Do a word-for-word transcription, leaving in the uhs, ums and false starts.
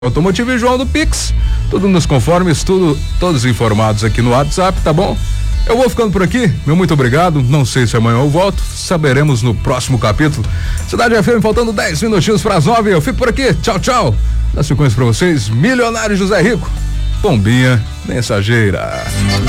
Automotivo e João do Pix, tudo nos conformes, tudo, todos informados aqui no WhatsApp, tá bom? Eu vou ficando por aqui, meu muito obrigado, não sei se amanhã eu volto, saberemos no próximo capítulo. Cidade F M, faltando dez minutinhos para as nove, eu fico por aqui, tchau, tchau. Na sequência para vocês, Milionário José Rico, Pombinha Mensageira.